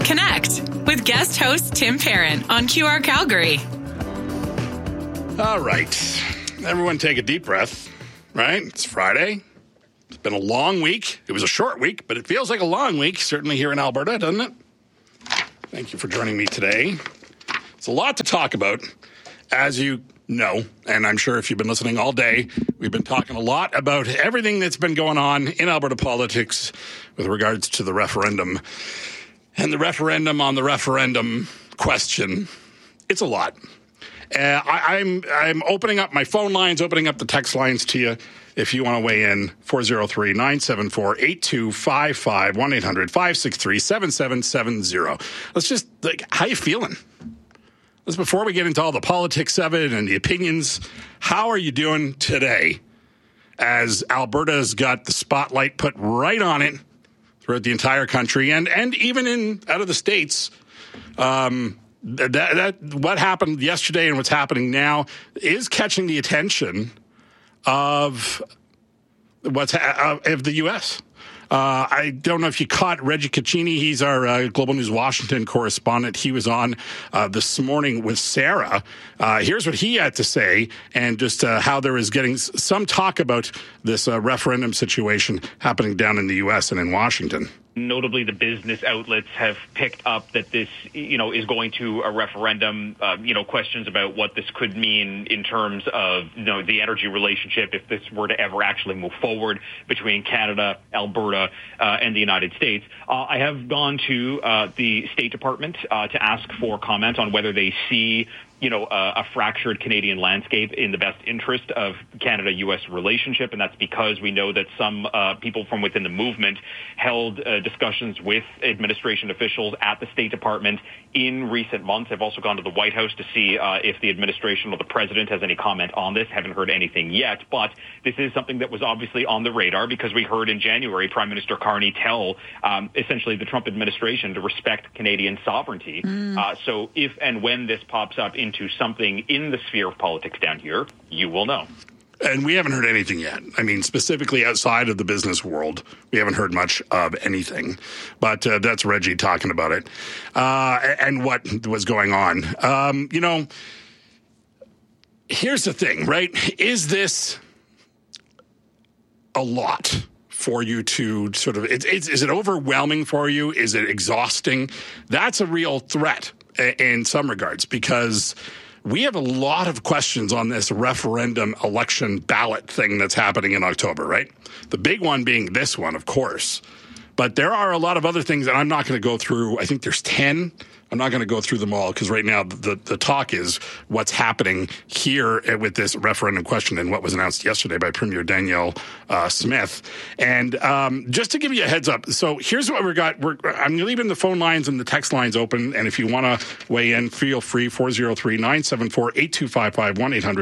Connect with guest host Tim Parent on QR Calgary. All right. Everyone take a deep breath, right? It's Friday. It's been a long week. It was a short week, but it feels like a long week, certainly here in Alberta, doesn't it? Thank you for joining me today. It's a lot to talk about, as you know, and I'm sure if you've been listening all day, we've been talking a lot about everything that's been going on in Alberta politics with regards to the referendum. And the referendum on the referendum question, it's a lot. I'm opening up my phone lines, opening up the text lines to you. If you want to weigh in, 403-974-8255, 1-800-563-7770. Let's just, how you feeling? Let's, before we get into all the politics of it and the opinions, how are you doing today as Alberta's got the spotlight put right on it throughout the entire country and even out of the States? That what happened yesterday and what's happening now is catching the attention of of the U.S. I don't know if you caught Reggie Caccini. He's our Global News Washington correspondent. He was on this morning with Sarah. Here's what he had to say, and just how there is getting some talk about this referendum situation happening down in the U.S. and in Washington. Notably, the business outlets have picked up that this, is going to a referendum. Questions about what this could mean in terms of, the energy relationship if this were to ever actually move forward between Canada, Alberta, and the United States. I have gone to the State Department to ask for comment on whether they see a fractured Canadian landscape in the best interest of Canada-U.S. relationship, and that's because we know that some people from within the movement held discussions with administration officials at the State Department in recent months. I've also gone to the White House to see if the administration or the president has any comment on this. Haven't heard anything yet, but this is something that was obviously on the radar because we heard in January Prime Minister Carney tell essentially the Trump administration to respect Canadian sovereignty. So if and when this pops up into something in the sphere of politics down here, you will know. And we haven't heard anything yet. I mean, specifically outside of the business world, we haven't heard much of anything. But that's Reggie talking about it and what was going on. Here's the thing, right? Is this a lot for you to sort of, is it overwhelming for you? Is it exhausting? That's a real threat in some regards, because we have a lot of questions on this referendum election ballot thing that's happening in October, right? The big one being this one, of course. But there are a lot of other things that I'm not going to go through. I think there's 10. I'm not going to go through them all because right now the talk is what's happening here with this referendum question and what was announced yesterday by Premier Danielle Smith. And just to give you a heads up, so here's what we got. I'm leaving the phone lines and the text lines open, and if you want to weigh in, feel free, 403-974-8255,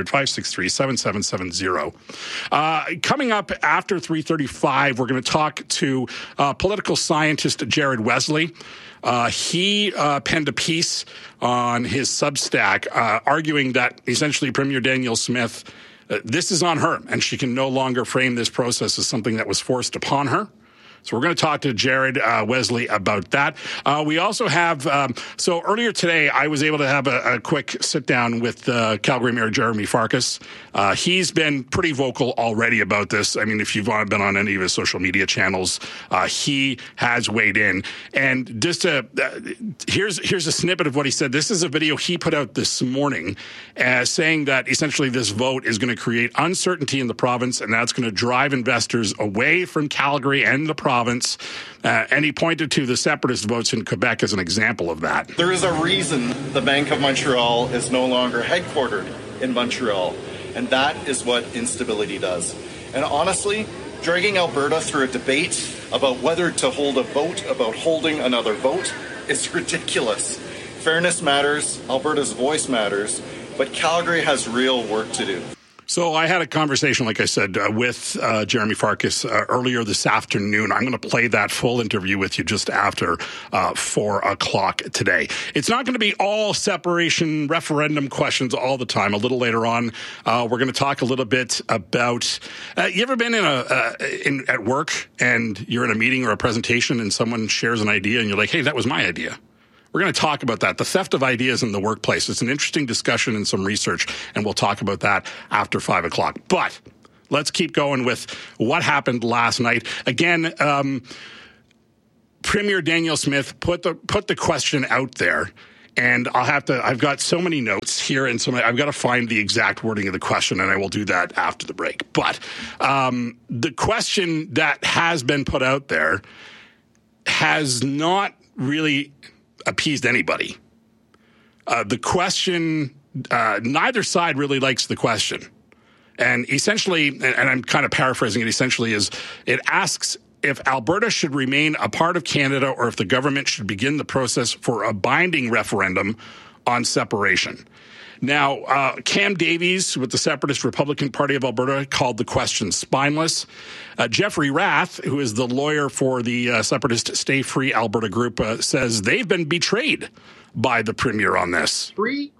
1-800-563-7770. Coming up after 3:35, we're going to talk to political scientist Jared Wesley. He penned a piece on his Substack arguing that essentially Premier Danielle Smith, this is on her, and she can no longer frame this process as something that was forced upon her. So we're going to talk to Jared Wesley about that. We also have, so earlier today, I was able to have a quick sit down with Calgary Mayor Jeremy Farkas. He's been pretty vocal already about this. I mean, if you've been on any of his social media channels, he has weighed in. And just here's a snippet of what he said. This is a video he put out this morning saying that essentially this vote is going to create uncertainty in the province, and that's going to drive investors away from Calgary and the province. And he pointed to the separatist votes in Quebec as an example of that. There is a reason the Bank of Montreal is no longer headquartered in Montreal, and that is what instability does. And honestly, dragging Alberta through a debate about whether to hold a vote about holding another vote is ridiculous. Fairness matters, Alberta's voice matters, but Calgary has real work to do. So I had a conversation, like I said, with Jeremy Farkas earlier this afternoon. I'm going to play that full interview with you just after 4 o'clock today. It's not going to be all separation referendum questions all the time. A little later on, we're going to talk a little bit about, you ever been at work and you're in a meeting or a presentation and someone shares an idea and you're like, hey, that was my idea. We're going to talk about that, the theft of ideas in the workplace. It's an interesting discussion and some research, and we'll talk about that after 5 o'clock. But let's keep going with what happened last night. Again, Premier Danielle Smith put the question out there, and I've got so many notes here, and I've got to find the exact wording of the question, and I will do that after the break. But the question that has been put out there has not really appeased anybody. The question, neither side really likes the question. And essentially, and I'm kind of paraphrasing it, essentially is it asks if Alberta should remain a part of Canada or if the government should begin the process for a binding referendum on separation. Now, Cam Davies with the Separatist Republican Party of Alberta called the question spineless. Jeffrey Rath, who is the lawyer for the separatist Stay Free Alberta group, says they've been betrayed by the Premier on this.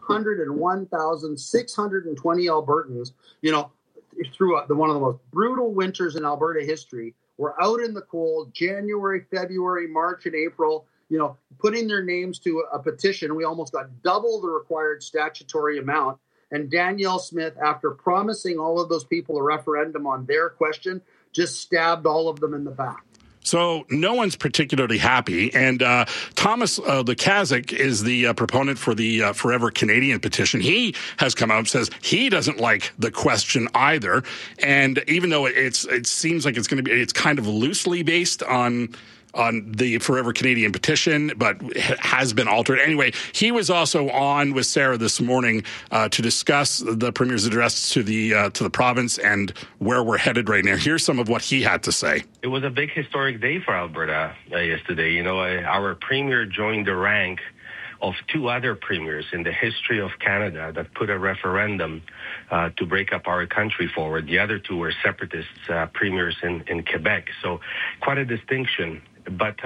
301,620 Albertans, through one of the most brutal winters in Alberta history, were out in the cold January, February, March, and April, putting their names to a petition. We almost got double the required statutory amount. And Danielle Smith, after promising all of those people a referendum on their question, just stabbed all of them in the back. So no one's particularly happy. And Thomas Lukaszuk is the proponent for the Forever Canadian petition. He has come out and says he doesn't like the question either. And even though it seems like it's kind of loosely based on the Forever Canadian petition, but has been altered. Anyway, he was also on with Sarah this morning to discuss the Premier's address to the province and where we're headed right now. Here's some of what he had to say. It was a big historic day for Alberta yesterday. Our Premier joined the rank of two other premiers in the history of Canada that put a referendum to break up our country forward. The other two were separatist premiers in Quebec. So quite a distinction. But,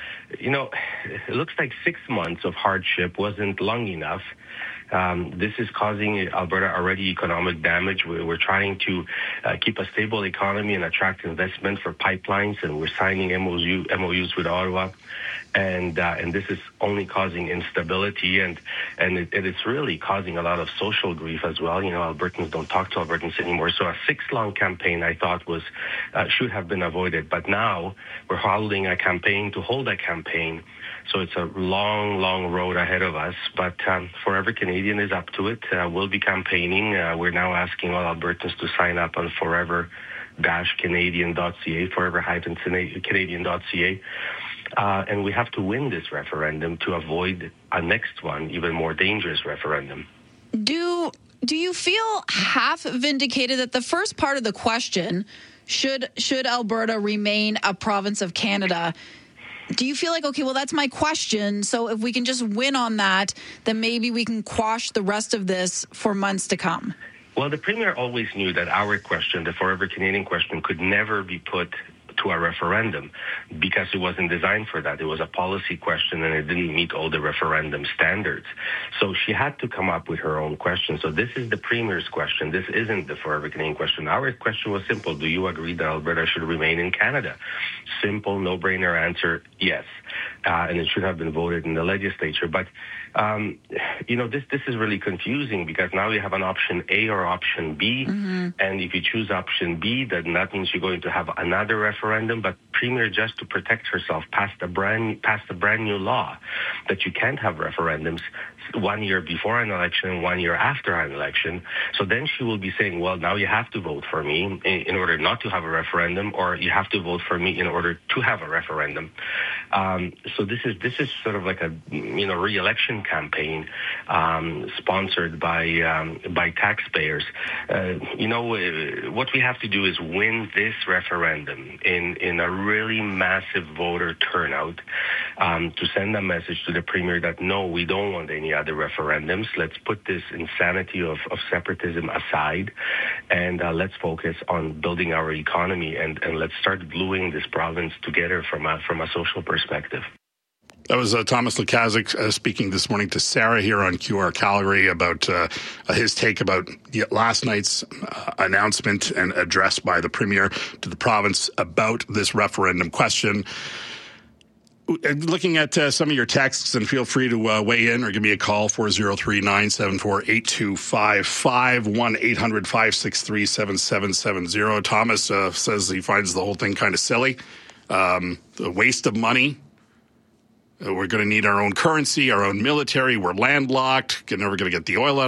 it looks like 6 months of hardship wasn't long enough. This is causing Alberta already economic damage. We're trying to keep a stable economy and attract investment for pipelines, and we're signing MOUs with Ottawa. And this is only causing instability, and it's really causing a lot of social grief as well. Albertans don't talk to Albertans anymore. So a 6-long campaign, I thought, should have been avoided. But now we're holding a campaign to hold a campaign. So it's a long, long road ahead of us. But Forever Canadian is up to it. We'll be campaigning. We're now asking all Albertans to sign up on forever-canadian.ca, forever-canadian.ca. And we have to win this referendum to avoid a next one, even more dangerous referendum. Do you feel half vindicated that the first part of the question, should Alberta remain a province of Canada? Do you feel like, okay, well, that's my question, so if we can just win on that, then maybe we can quash the rest of this for months to come? Well, the Premier always knew that our question, the Forever Canadian question, could never be put to a referendum because it wasn't designed for that. It was a policy question and it didn't meet all the referendum standards. So she had to come up with her own question. So this is the Premier's question. This isn't the Forever Canadian question. Our question was simple. Do you agree that Alberta should remain in Canada? Simple, no-brainer answer, yes. And it should have been voted in the legislature. But this is really confusing because now you have an option A or option B. Mm-hmm. And if you choose option B, then that means you're going to have another referendum. But Premier, just to protect herself, passed a brand new law that you can't have referendums 1 year before an election and 1 year after an election. So then she will be saying, well, now you have to vote for me in order not to have a referendum, or you have to vote for me in order to have a referendum. So this is sort of like a re-election campaign sponsored by taxpayers. What we have to do is win this referendum in a really massive voter turnout to send a message to the Premier that no, we don't want any other referendums. Let's put this insanity of separatism aside, and let's focus on building our economy and let's start gluing this province together from a social perspective. That was Thomas Lukaszuk speaking this morning to Sarah here on QR Calgary about his take about last night's announcement and address by the Premier to the province about this referendum question. looking at some of your texts, and feel free to weigh in or give me a call, 403-974-8255, 1-800-563-7770. Thomas says he finds the whole thing kind of silly. The waste of money. We're going to need our own currency, our own military. We're landlocked. Never going to get the oil out